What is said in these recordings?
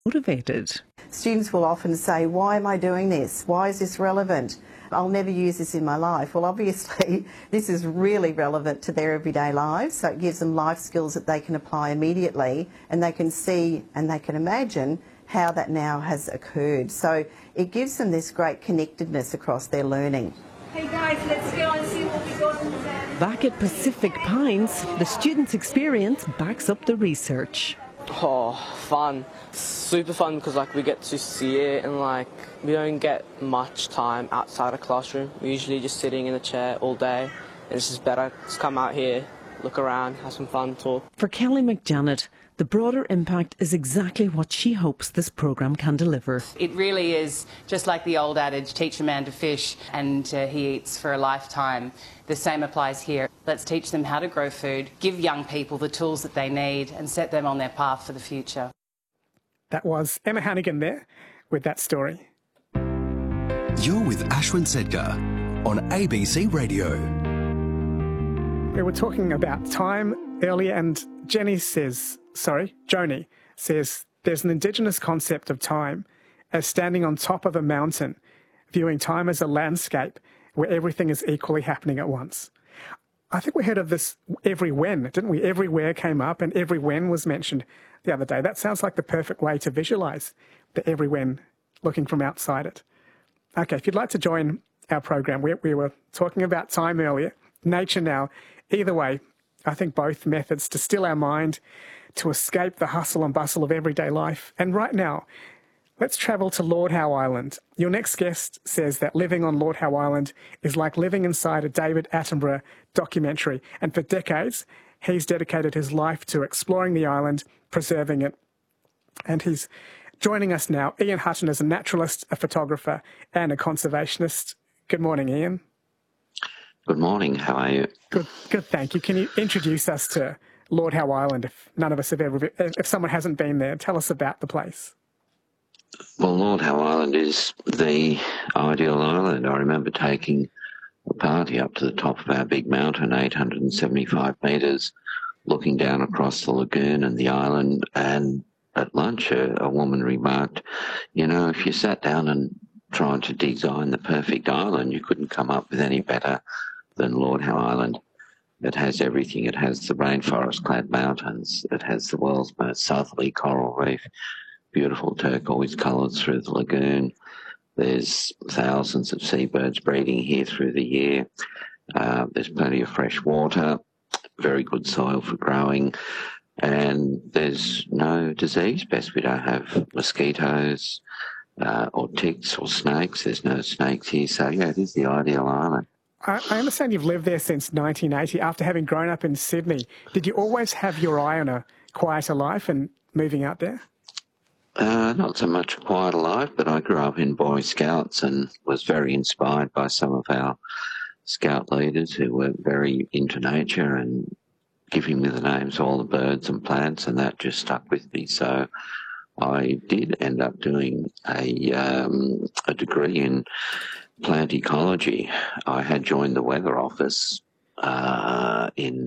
motivated. Students will often say, why am I doing this? Why is this relevant? I'll never use this in my life. Well, obviously, this is really relevant to their everyday lives, so it gives them life skills that they can apply immediately, and they can see and they can imagine how that now has occurred. So it gives them this great connectedness across their learning. Hey guys, let's go and see what we got in there. Back at Pacific Pines, the students' experience backs up the research. Oh, fun. Super fun because we get to see it and we don't get much time outside a classroom. We're usually just sitting in a chair all day, and it's just better to come out here, look around, have some fun, talk. For Kelly McJanet, the broader impact is exactly what she hopes this programme can deliver. It really is just like the old adage, teach a man to fish and he eats for a lifetime. The same applies here. Let's teach them how to grow food, give young people the tools that they need and set them on their path for the future. That was Emma Hannigan there with that story. You're with Ashwin Sedgar on ABC Radio. We were talking about time earlier, and Joni says there's an Indigenous concept of time as standing on top of a mountain, viewing time as a landscape where everything is equally happening at once. I think we heard of this every when, didn't we? Everywhere came up and every when was mentioned the other day. That sounds like the perfect way to visualise the every when, looking from outside it. Okay, if you'd like to join our program, we were talking about time earlier, nature now. Either way, I think both methods to still our mind, to escape the hustle and bustle of everyday life. And right now, let's travel to Lord Howe Island. Your next guest says that living on Lord Howe Island is like living inside a David Attenborough documentary. And for decades, he's dedicated his life to exploring the island, preserving it. And he's joining us now. Ian Hutton is a naturalist, a photographer, and a conservationist. Good morning, Ian. Good morning. How are you? Good, thank you. Can you introduce us to Lord Howe Island if none of us have ever been, if someone hasn't been there? Tell us about the place. Well, Lord Howe Island is the ideal island. I remember taking a party up to the top of our big mountain, 875 metres, looking down across the lagoon and the island, and at lunch a woman remarked, if you sat down and tried to design the perfect island, you couldn't come up with any better than Lord Howe Island. It has everything. It has the rainforest-clad mountains. It has the world's most southerly coral reef, beautiful turquoise colours through the lagoon. There's thousands of seabirds breeding here through the year. There's plenty of fresh water, very good soil for growing, and there's no disease pest. We don't have mosquitoes or ticks or snakes. There's no snakes here. So, it is the ideal island. I understand you've lived there since 1980 after having grown up in Sydney. Did you always have your eye on a quieter life and moving out there? Not so much a quieter life, but I grew up in Boy Scouts and was very inspired by some of our scout leaders who were very into nature and giving me the names of all the birds and plants, and that just stuck with me. So I did end up doing a degree in plant ecology. I had joined the Weather Office in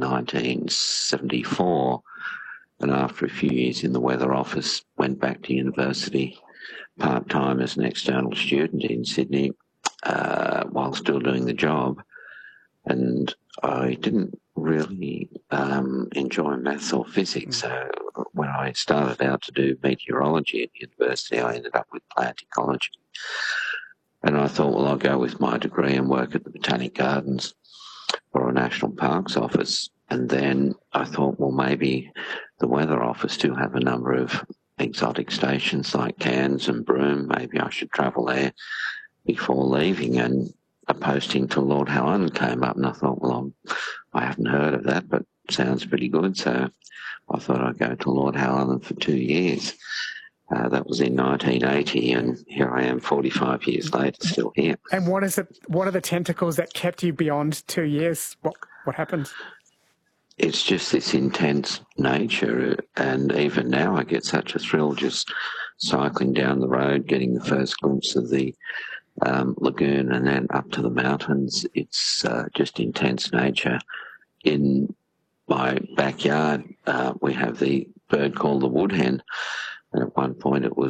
1974, and after a few years in the Weather Office, went back to university part-time as an external student in Sydney while still doing the job. And I didn't really enjoy maths or physics, so when I started out to do meteorology at university, I ended up with plant ecology. And I thought, well, I'll go with my degree and work at the Botanic Gardens or a National Parks Office. And then I thought, well, maybe the Weather Office do have a number of exotic stations like Cairns and Broome. Maybe I should travel there before leaving. And a posting to Lord Howe Island came up, and I thought, well, I haven't heard of that, but sounds pretty good. So I thought I'd go to Lord Howe Island for 2 years. That was in 1980, and here I am 45 years later, still here. And what is it? What are the tentacles that kept you beyond 2 years? What happened? It's just this intense nature, and even now I get such a thrill just cycling down the road, getting the first glimpse of the lagoon and then up to the mountains. It's just intense nature. In my backyard, we have the bird called the woodhen, and at one point it was